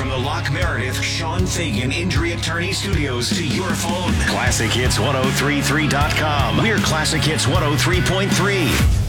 from the Lock Meredith Sean Fagan Injury Attorney Studios to your phone. ClassicHits1033.com. We're Classic Hits 103.3.